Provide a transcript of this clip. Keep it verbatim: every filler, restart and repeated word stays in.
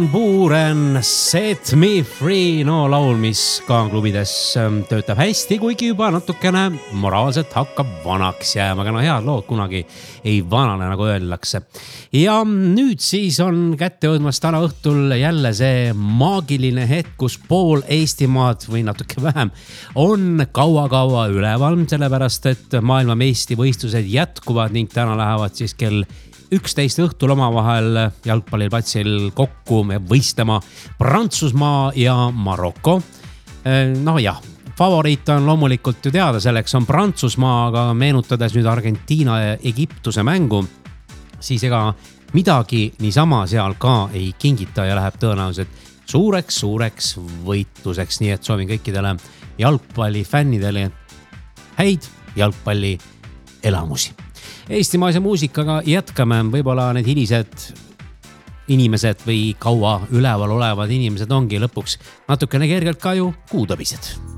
Buuren, Set Me Free, no laul, mis ka klubides töötab hästi, kuigi juba natukene moraalselt hakkab vanaks jääma, aga no head lood kunagi ei vanane, nagu öeldakse. Ja nüüd siis on kätte jõudmas täna õhtul jälle see maagiline hetk, kus pool Eestimaad või natuke vähem on kaua-kaua üleval, sellepärast et maailma meistrivõistlused jätkuvad ning täna lähevad siis kell üksteist õhtul omavahel jalgpalliplatsil kokku võistlema Prantsusmaa ja Maroko. No jah, favoriit on loomulikult ju teada, selleks on Prantsusmaa, aga meenutades nüüd Argentiina ja Egiptuse mängu, siis ega midagi niisama seal ka ei kingita ja läheb tõenäoliselt suureks-suureks võitluseks. Nii et soovin kõikidele jalgpallifännidele häid jalgpalli elamusi. Eestimaise muusikaga jätkame, võib-olla need hilised inimesed või kaua üleval olevad inimesed ongi lõpuks natukene kergelt ka ju kuutõbised.